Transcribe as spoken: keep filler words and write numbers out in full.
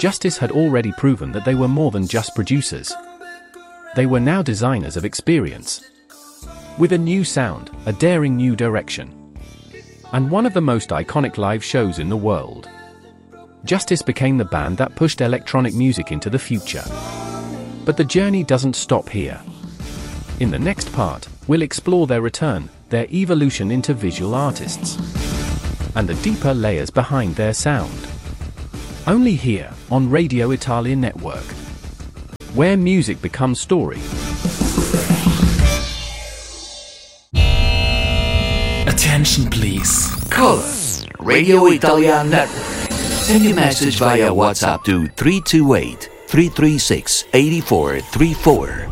Justice had already proven that they were more than just producers. They were now designers of experience. With a new sound, a daring new direction, and one of the most iconic live shows in the world, Justice became the band that pushed electronic music into the future. But the journey doesn't stop here. In the next part, we'll explore their return, their evolution into visual artists, and the deeper layers behind their sound. Only here, on Radio Italia Network, where music becomes story. Attention please. Call us, Radio Italia Network. Send your message via WhatsApp to three two eight, three three six, eight four three four.